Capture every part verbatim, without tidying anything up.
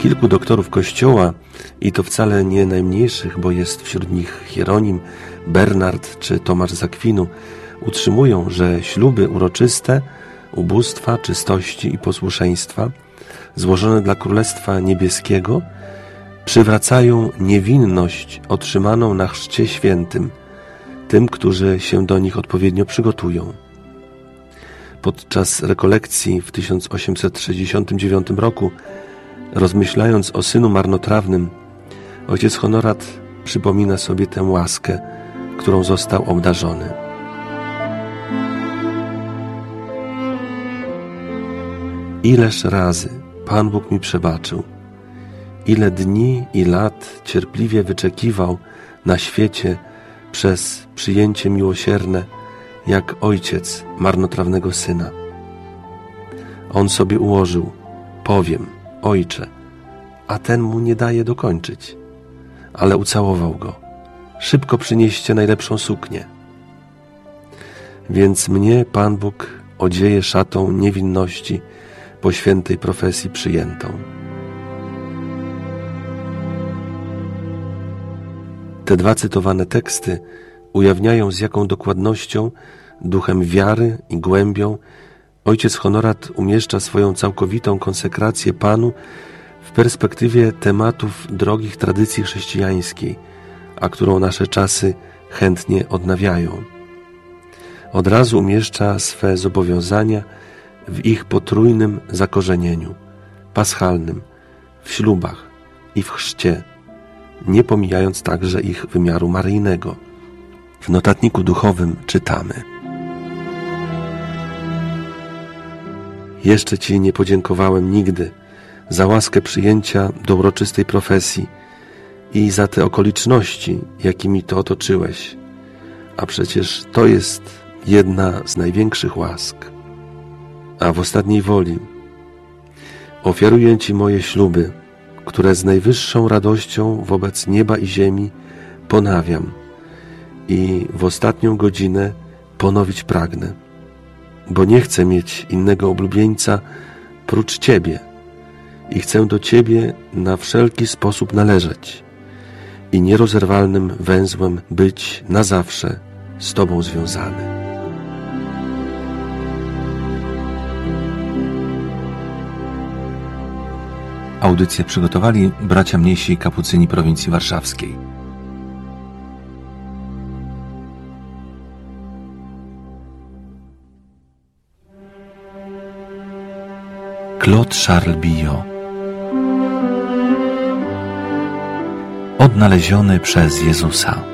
Kilku doktorów Kościoła, i to wcale nie najmniejszych, bo jest wśród nich Hieronim, Bernard czy Tomasz z Akwinu, utrzymują, że śluby uroczyste, ubóstwa, czystości i posłuszeństwa, złożone dla Królestwa Niebieskiego, przywracają niewinność otrzymaną na chrzcie świętym, tym, którzy się do nich odpowiednio przygotują. Podczas rekolekcji w tysiąc osiemset sześćdziesiątym dziewiątym roku, rozmyślając o synu marnotrawnym, ojciec Honorat przypomina sobie tę łaskę, którą został obdarzony. Ileż razy Pan Bóg mi przebaczył, ile dni i lat cierpliwie wyczekiwał na świecie przez przyjęcie miłosierne, jak ojciec marnotrawnego syna. On sobie ułożył: powiem, ojcze, a ten mu nie daje dokończyć, ale ucałował go: szybko przynieście najlepszą suknię. Więc mnie Pan Bóg odzieje szatą niewinności po świętej profesji przyjętą. Te dwa cytowane teksty ujawniają, z jaką dokładnością, duchem wiary i głębią ojciec Honorat umieszcza swoją całkowitą konsekrację Panu w perspektywie tematów drogich tradycji chrześcijańskiej, a którą nasze czasy chętnie odnawiają. Od razu umieszcza swe zobowiązania w ich potrójnym zakorzenieniu, paschalnym, w ślubach i w chrzcie, nie pomijając także ich wymiaru maryjnego. W notatniku duchowym czytamy: jeszcze Ci nie podziękowałem nigdy za łaskę przyjęcia do uroczystej profesji i za te okoliczności, jakimi to otoczyłeś, a przecież to jest jedna z największych łask. A w ostatniej woli ofiaruję Ci moje śluby, które z najwyższą radością wobec nieba i ziemi ponawiam i w ostatnią godzinę ponowić pragnę, bo nie chcę mieć innego oblubieńca prócz Ciebie i chcę do Ciebie na wszelki sposób należeć i nierozerwalnym węzłem być na zawsze z Tobą związany. Audycję przygotowali bracia mniejsi kapucyni prowincji warszawskiej. Claude Charles Billot. Odnaleziony przez Jezusa.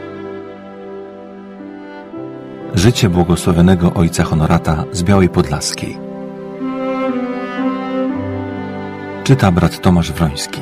Życie błogosławionego ojca Honorata z Białej Podlaskiej. Czyta brat Tomasz Wroński.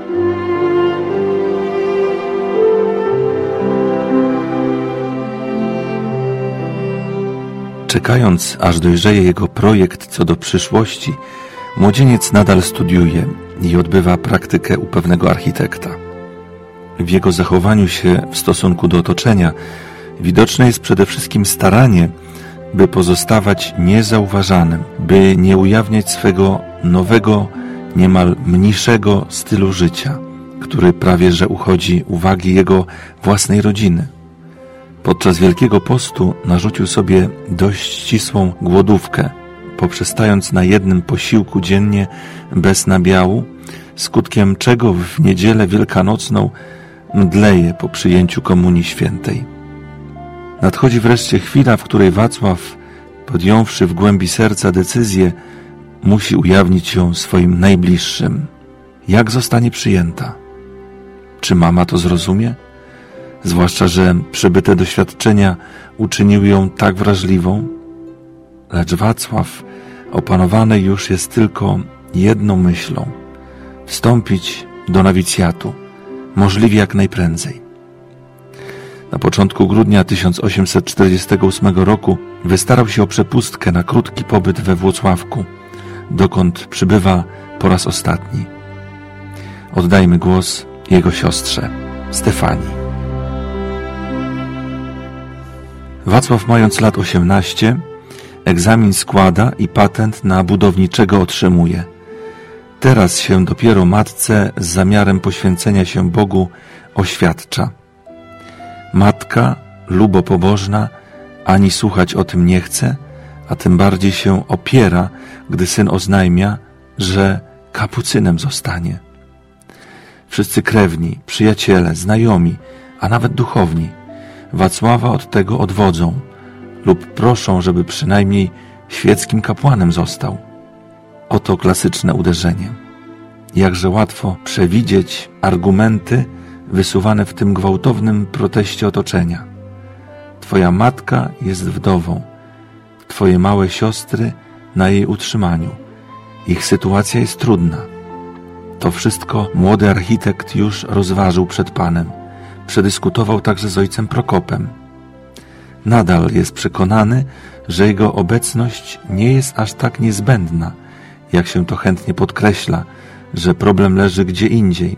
Czekając, aż dojrzeje jego projekt co do przyszłości, młodzieniec nadal studiuje i odbywa praktykę u pewnego architekta. W jego zachowaniu się w stosunku do otoczenia widoczne jest przede wszystkim staranie, by pozostawać niezauważanym, by nie ujawniać swego nowego, niemal mniejszego stylu życia, który prawie że uchodzi uwagi jego własnej rodziny. Podczas Wielkiego Postu narzucił sobie dość ścisłą głodówkę, poprzestając na jednym posiłku dziennie bez nabiału, skutkiem czego w niedzielę wielkanocną mdleje po przyjęciu Komunii Świętej. Nadchodzi wreszcie chwila, w której Wacław, podjąwszy w głębi serca decyzję, musi ujawnić ją swoim najbliższym. Jak zostanie przyjęta? Czy mama to zrozumie? Zwłaszcza, że przebyte doświadczenia uczyniły ją tak wrażliwą. Lecz Wacław opanowany już jest tylko jedną myślą: wstąpić do nowicjatu, możliwie jak najprędzej. Na początku grudnia tysiąc osiemset czterdziestego ósmego roku wystarał się o przepustkę na krótki pobyt we Włocławku, dokąd przybywa po raz ostatni. Oddajmy głos jego siostrze, Stefanii. Wacław, mając lat osiemnaście, egzamin składa i patent na budowniczego otrzymuje. Teraz się dopiero matce z zamiarem poświęcenia się Bogu oświadcza. Matka, lubopobożna, ani słuchać o tym nie chce, a tym bardziej się opiera, gdy syn oznajmia, że kapucynem zostanie. Wszyscy krewni, przyjaciele, znajomi, a nawet duchowni Wacława od tego odwodzą lub proszą, żeby przynajmniej świeckim kapłanem został. Oto klasyczne uderzenie. Jakże łatwo przewidzieć argumenty wysuwane w tym gwałtownym proteście otoczenia. Twoja matka jest wdową, twoje małe siostry na jej utrzymaniu. Ich sytuacja jest trudna. To wszystko młody architekt już rozważył przed Panem. Przedyskutował także z ojcem Prokopem. Nadal jest przekonany, że jego obecność nie jest aż tak niezbędna, jak się to chętnie podkreśla, że problem leży gdzie indziej.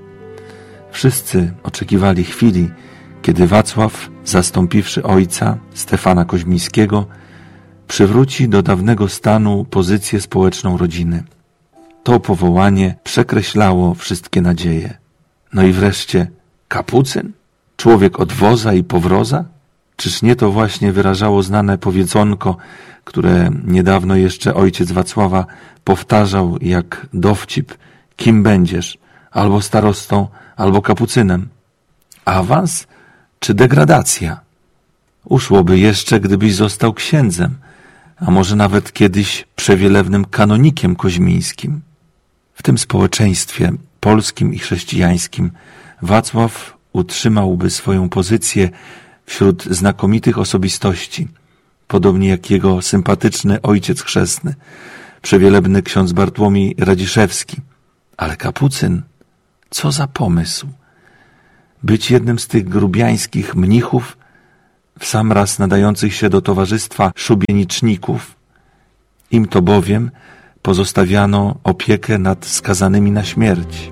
Wszyscy oczekiwali chwili, kiedy Wacław, zastąpiwszy ojca, Stefana Koźmińskiego, przywróci do dawnego stanu pozycję społeczną rodziny. To powołanie przekreślało wszystkie nadzieje. No i wreszcie kapucyn? Człowiek od woza i powroza? Czyż nie to właśnie wyrażało znane powiedzonko, które niedawno jeszcze ojciec Wacława powtarzał jak dowcip: kim będziesz? Albo starostą, albo kapucynem. Awans czy degradacja? Uszłoby jeszcze, gdybyś został księdzem, a może nawet kiedyś przewielewnym kanonikiem koźmińskim. W tym społeczeństwie polskim i chrześcijańskim Wacław utrzymałby swoją pozycję wśród znakomitych osobistości, podobnie jak jego sympatyczny ojciec chrzestny, przewielebny ksiądz Bartłomiej Radziszewski. Ale kapucyn, co za pomysł! Być jednym z tych grubiańskich mnichów, w sam raz nadających się do towarzystwa szubieniczników. Im to bowiem pozostawiano opiekę nad skazanymi na śmierć.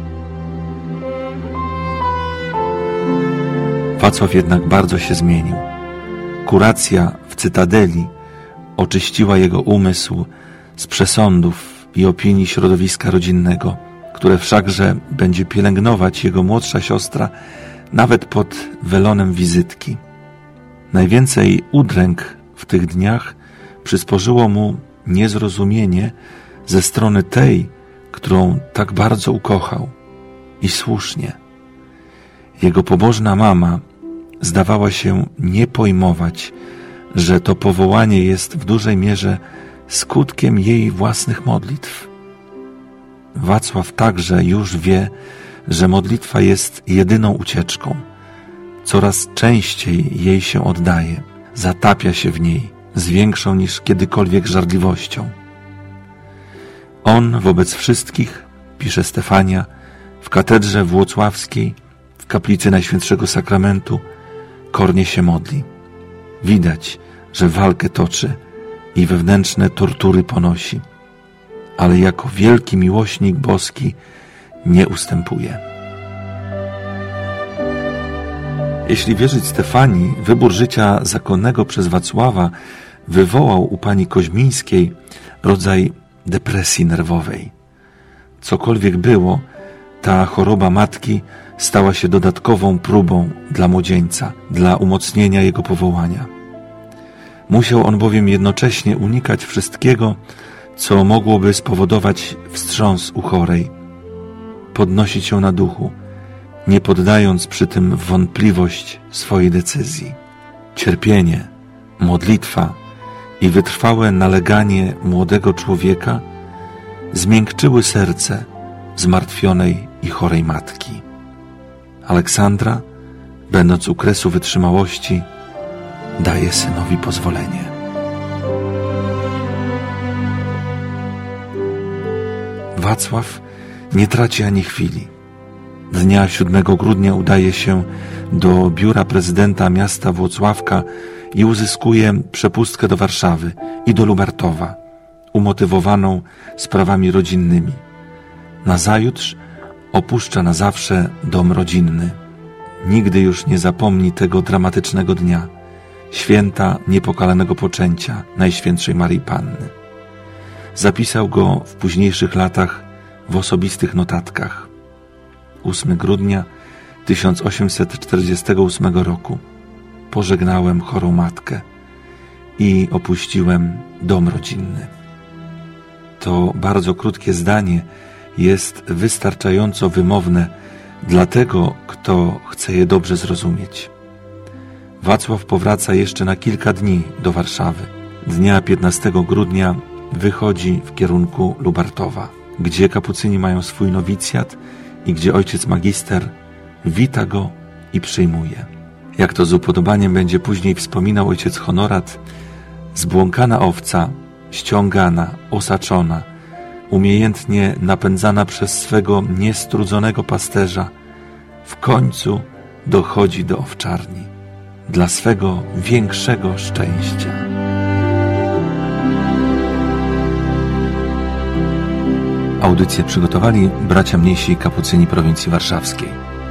Wacław jednak bardzo się zmienił. Kuracja w Cytadeli oczyściła jego umysł z przesądów i opinii środowiska rodzinnego, które wszakże będzie pielęgnować jego młodsza siostra nawet pod welonem wizytki. Najwięcej udręk w tych dniach przysporzyło mu niezrozumienie ze strony tej, którą tak bardzo ukochał. I słusznie. Jego pobożna mama zdawała się nie pojmować, że to powołanie jest w dużej mierze skutkiem jej własnych modlitw. Wacław także już wie, że modlitwa jest jedyną ucieczką. Coraz częściej jej się oddaje, zatapia się w niej z większą niż kiedykolwiek żarliwością. On wobec wszystkich, pisze Stefania, w katedrze włocławskiej, w kaplicy Najświętszego Sakramentu, kornie się modli. Widać, że walkę toczy i wewnętrzne tortury ponosi, ale jako wielki miłośnik boski nie ustępuje. Jeśli wierzyć Stefanii, wybór życia zakonnego przez Wacława wywołał u pani Koźmińskiej rodzaj depresji nerwowej. Cokolwiek było, ta choroba matki stała się dodatkową próbą dla młodzieńca, dla umocnienia jego powołania. Musiał on bowiem jednocześnie unikać wszystkiego, co mogłoby spowodować wstrząs u chorej, podnosić ją na duchu, nie poddając przy tym w wątpliwość swojej decyzji. Cierpienie, modlitwa i wytrwałe naleganie młodego człowieka zmiękczyły serce zmartwionej i chorej matki. Aleksandra, będąc u kresu wytrzymałości, daje synowi pozwolenie. Wacław nie traci ani chwili. Dnia siódmego grudnia udaje się do biura prezydenta miasta Włocławka i uzyskuje przepustkę do Warszawy i do Lubartowa, umotywowaną sprawami rodzinnymi. Nazajutrz opuszcza na zawsze dom rodzinny. Nigdy już nie zapomni tego dramatycznego dnia, święta niepokalanego poczęcia Najświętszej Maryi Panny. Zapisał go w późniejszych latach w osobistych notatkach. ósmego grudnia tysiąc osiemset czterdziestego ósmego roku pożegnałem chorą matkę i opuściłem dom rodzinny. To bardzo krótkie zdanie jest wystarczająco wymowne dla tego, kto chce je dobrze zrozumieć. Wacław powraca jeszcze na kilka dni do Warszawy. Dnia piętnastego grudnia wychodzi w kierunku Lubartowa, gdzie kapucyni mają swój nowicjat i gdzie ojciec magister wita go i przyjmuje. Jak to z upodobaniem będzie później wspominał ojciec Honorat, zbłąkana owca, ściągana, osaczona, umiejętnie napędzana przez swego niestrudzonego pasterza, w końcu dochodzi do owczarni dla swego większego szczęścia. Audycję przygotowali bracia mniejsi kapucyni prowincji warszawskiej.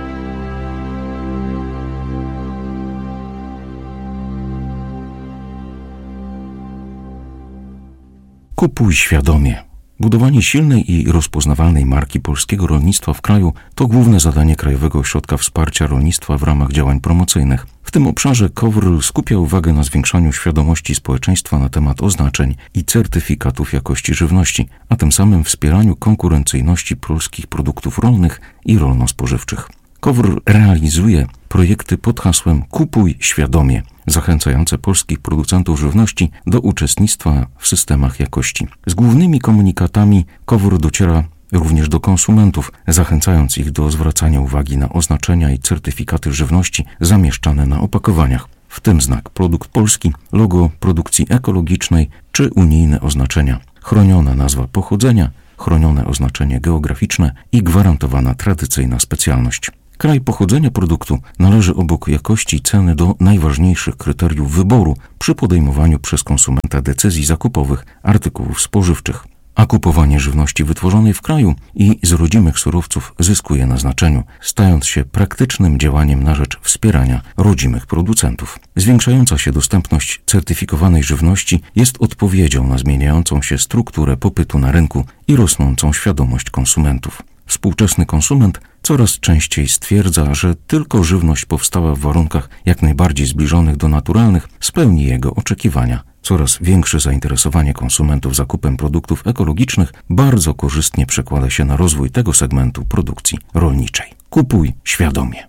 Kupuj świadomie. Budowanie silnej i rozpoznawalnej marki polskiego rolnictwa w kraju to główne zadanie Krajowego Ośrodka Wsparcia Rolnictwa w ramach działań promocyjnych. W tym obszarze KOWR skupia uwagę na zwiększaniu świadomości społeczeństwa na temat oznaczeń i certyfikatów jakości żywności, a tym samym wspieraniu konkurencyjności polskich produktów rolnych i rolno-spożywczych. KOWR realizuje projekty pod hasłem Kupuj świadomie, zachęcające polskich producentów żywności do uczestnictwa w systemach jakości. Z głównymi komunikatami KOWR dociera również do konsumentów, zachęcając ich do zwracania uwagi na oznaczenia i certyfikaty żywności zamieszczane na opakowaniach, w tym znak produkt polski, logo produkcji ekologicznej czy unijne oznaczenia, chroniona nazwa pochodzenia, chronione oznaczenie geograficzne i gwarantowana tradycyjna specjalność. Kraj pochodzenia produktu należy obok jakości i ceny do najważniejszych kryteriów wyboru przy podejmowaniu przez konsumenta decyzji zakupowych artykułów spożywczych. A kupowanie żywności wytworzonej w kraju i z rodzimych surowców zyskuje na znaczeniu, stając się praktycznym działaniem na rzecz wspierania rodzimych producentów. Zwiększająca się dostępność certyfikowanej żywności jest odpowiedzią na zmieniającą się strukturę popytu na rynku i rosnącą świadomość konsumentów. Współczesny konsument coraz częściej stwierdza, że tylko żywność powstała w warunkach jak najbardziej zbliżonych do naturalnych spełni jego oczekiwania. Coraz większe zainteresowanie konsumentów zakupem produktów ekologicznych bardzo korzystnie przekłada się na rozwój tego segmentu produkcji rolniczej. Kupuj świadomie.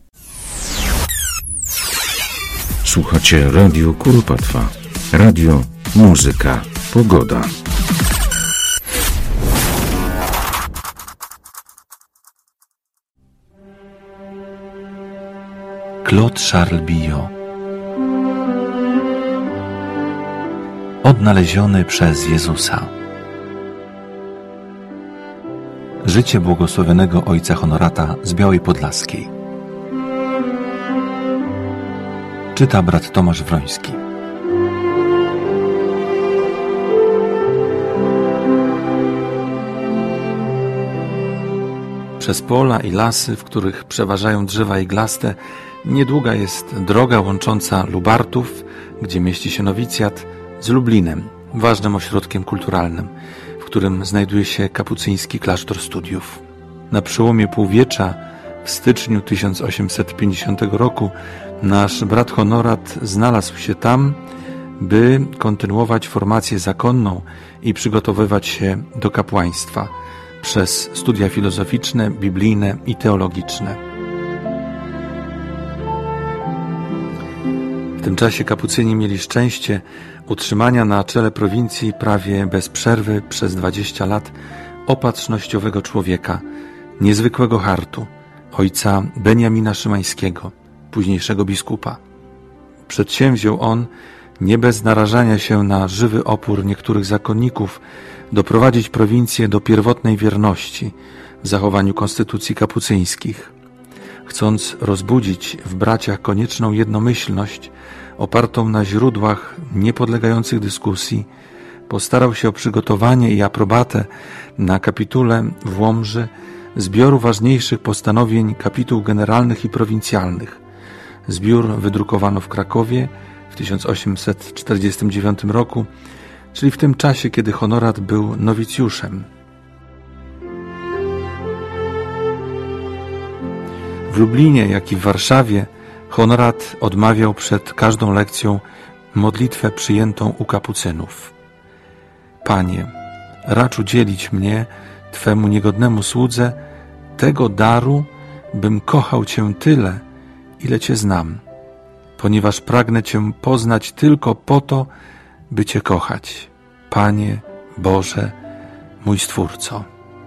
Słuchacie Radio Kuropatwa. Radio, muzyka, pogoda. Claude Charles Billot. Odnaleziony przez Jezusa. Życie błogosławionego ojca Honorata z Białej Podlaskiej. Czyta brat Tomasz Wroński. Przez pola i lasy, w których przeważają drzewa iglaste, niedługa jest droga łącząca Lubartów, gdzie mieści się nowicjat, z Lublinem, ważnym ośrodkiem kulturalnym, w którym znajduje się kapucyński klasztor studiów. Na przełomie półwiecza, w styczniu tysiąc osiemset pięćdziesiątego roku, nasz brat Honorat znalazł się tam, by kontynuować formację zakonną i przygotowywać się do kapłaństwa przez studia filozoficzne, biblijne i teologiczne. W tym czasie kapucyni mieli szczęście utrzymania na czele prowincji prawie bez przerwy przez dwadzieścia lat opatrznościowego człowieka, niezwykłego hartu, ojca Beniamina Szymańskiego, późniejszego biskupa. Przedsięwziął on, nie bez narażania się na żywy opór niektórych zakonników, doprowadzić prowincję do pierwotnej wierności w zachowaniu konstytucji kapucyńskich. Chcąc rozbudzić w braciach konieczną jednomyślność opartą na źródłach niepodlegających dyskusji, postarał się o przygotowanie i aprobatę na kapitule w Łomży zbioru ważniejszych postanowień kapituł generalnych i prowincjalnych. Zbiór wydrukowano w Krakowie w tysiąc osiemset czterdziestym dziewiątym roku, czyli w tym czasie, kiedy Honorat był nowicjuszem. W Lublinie, jak i w Warszawie Honorat odmawiał przed każdą lekcją modlitwę przyjętą u kapucynów. Panie, racz udzielić mnie, Twemu niegodnemu słudze, tego daru, bym kochał Cię tyle, ile Cię znam, ponieważ pragnę Cię poznać tylko po to, by Cię kochać. Panie Boże, mój Stwórco.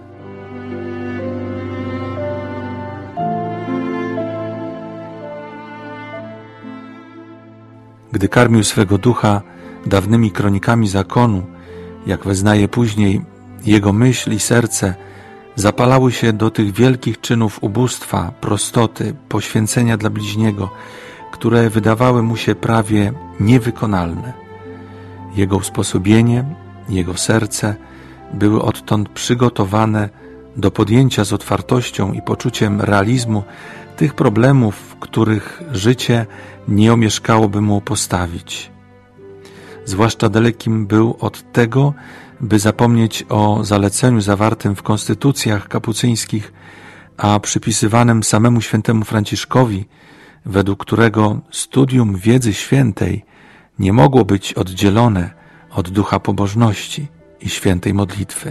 Gdy karmił swego ducha dawnymi kronikami zakonu, jak wyznaje później, jego myśl i serce zapalały się do tych wielkich czynów ubóstwa, prostoty, poświęcenia dla bliźniego, które wydawały mu się prawie niewykonalne. Jego usposobienie, jego serce były odtąd przygotowane do podjęcia z otwartością i poczuciem realizmu tych problemów, których życie nie omieszkałoby mu postawić. Zwłaszcza dalekim był od tego, by zapomnieć o zaleceniu zawartym w konstytucjach kapucyńskich, a przypisywanym samemu świętemu Franciszkowi, według którego studium wiedzy świętej nie mogło być oddzielone od ducha pobożności i świętej modlitwy.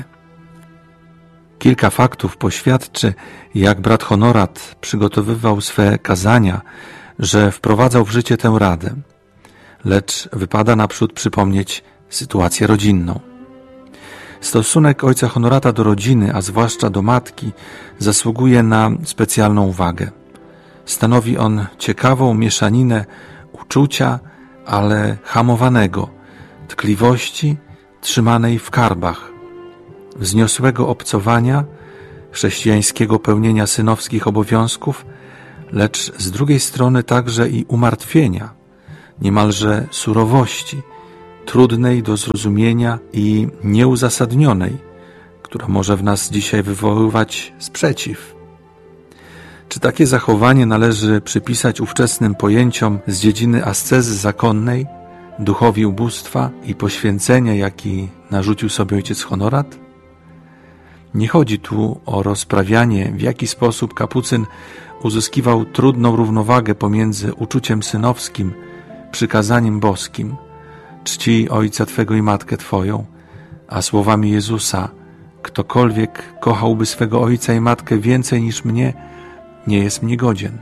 Kilka faktów poświadczy, jak brat Honorat przygotowywał swe kazania, że wprowadzał w życie tę radę. Lecz wypada naprzód przypomnieć sytuację rodzinną. Stosunek ojca Honorata do rodziny, a zwłaszcza do matki, zasługuje na specjalną uwagę. Stanowi on ciekawą mieszaninę uczucia, ale hamowanego, tkliwości trzymanej w karbach, wzniosłego obcowania, chrześcijańskiego pełnienia synowskich obowiązków, lecz z drugiej strony także i umartwienia, niemalże surowości, trudnej do zrozumienia i nieuzasadnionej, która może w nas dzisiaj wywoływać sprzeciw. Czy takie zachowanie należy przypisać ówczesnym pojęciom z dziedziny ascezy zakonnej, duchowi ubóstwa i poświęcenia, jaki narzucił sobie ojciec Honorat? Nie chodzi tu o rozprawianie, w jaki sposób kapucyn uzyskiwał trudną równowagę pomiędzy uczuciem synowskim, przykazaniem boskim, czci ojca Twego i matkę Twoją, a słowami Jezusa, ktokolwiek kochałby swego ojca i matkę więcej niż mnie, nie jest mnie godzien.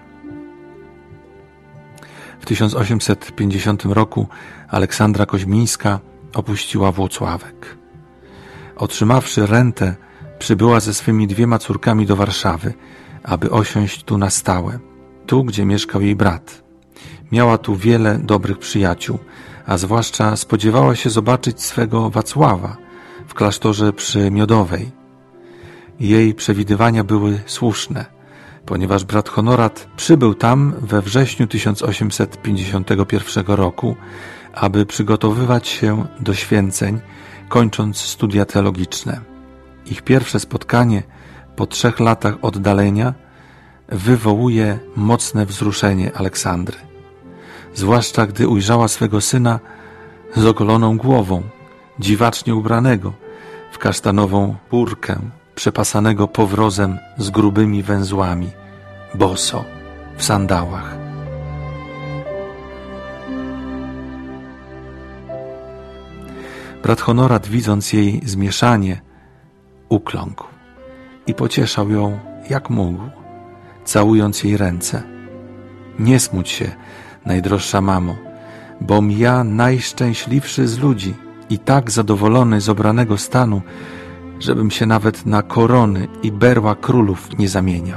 W tysiąc osiemset pięćdziesiątym roku Aleksandra Koźmińska opuściła Włocławek. Otrzymawszy rentę, przybyła ze swymi dwiema córkami do Warszawy, aby osiąść tu na stałe, tu, gdzie mieszkał jej brat. Miała tu wiele dobrych przyjaciół, a zwłaszcza spodziewała się zobaczyć swego Wacława w klasztorze przy Miodowej. Jej przewidywania były słuszne, ponieważ brat Honorat przybył tam we wrześniu tysiąc osiemset pięćdziesiątego pierwszego roku, aby przygotowywać się do święceń, kończąc studia teologiczne. Ich pierwsze spotkanie po trzech latach oddalenia wywołuje mocne wzruszenie Aleksandry, zwłaszcza gdy ujrzała swego syna z ogoloną głową, dziwacznie ubranego w kasztanową purkę, przepasanego powrozem z grubymi węzłami, boso, w sandałach. Brat Honorat, widząc jej zmieszanie, ukląkł i pocieszał ją jak mógł, całując jej ręce. Nie smuć się, najdroższa mamo, bom ja najszczęśliwszy z ludzi i tak zadowolony z obranego stanu, żebym się nawet na korony i berła królów nie zamieniał.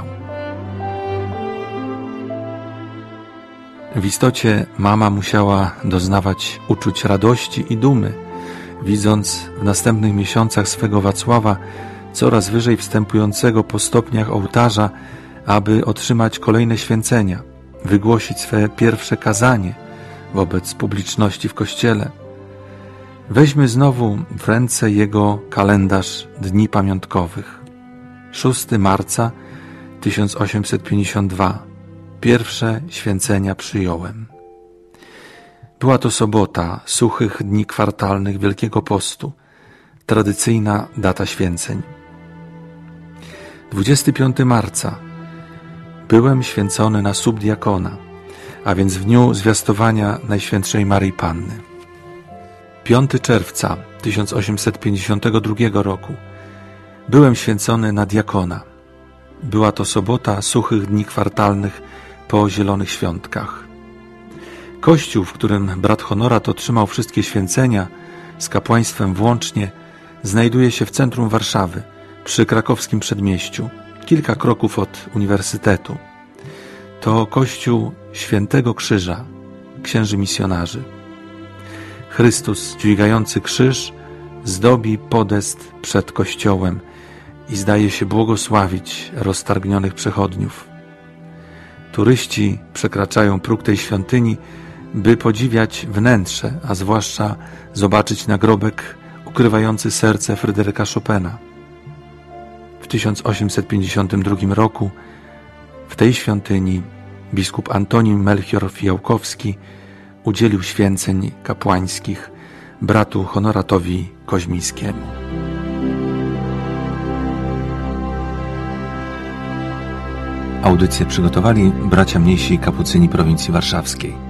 W istocie mama musiała doznawać uczuć radości i dumy, widząc w następnych miesiącach swego Wacława coraz wyżej wstępującego po stopniach ołtarza, aby otrzymać kolejne święcenia, wygłosić swe pierwsze kazanie wobec publiczności w kościele. Weźmy znowu w ręce jego kalendarz dni pamiątkowych. szóstego marca tysiąc osiemset pięćdziesiątego drugiego. Pierwsze święcenia przyjąłem. Była to sobota suchych dni kwartalnych Wielkiego Postu, tradycyjna data święceń. dwudziestego piątego marca byłem święcony na subdiakona, a więc w dniu zwiastowania Najświętszej Maryi Panny. piątego czerwca tysiąc osiemset pięćdziesiątego drugiego roku byłem święcony na diakona. Była to sobota suchych dni kwartalnych po Zielonych Świątkach. Kościół, w którym brat Honorat otrzymał wszystkie święcenia, z kapłaństwem włącznie, znajduje się w centrum Warszawy, przy krakowskim przedmieściu, kilka kroków od uniwersytetu. To kościół Świętego Krzyża, księży misjonarzy. Chrystus dźwigający krzyż zdobi podest przed kościołem i zdaje się błogosławić roztargnionych przechodniów. Turyści przekraczają próg tej świątyni, by podziwiać wnętrze, a zwłaszcza zobaczyć nagrobek ukrywający serce Fryderyka Chopina. W tysiąc osiemset pięćdziesiątym drugim roku w tej świątyni biskup Antoni Melchior Fijałkowski udzielił święceń kapłańskich bratu Honoratowi Koźmińskiemu. Audycję przygotowali bracia mniejsi kapucyni prowincji warszawskiej.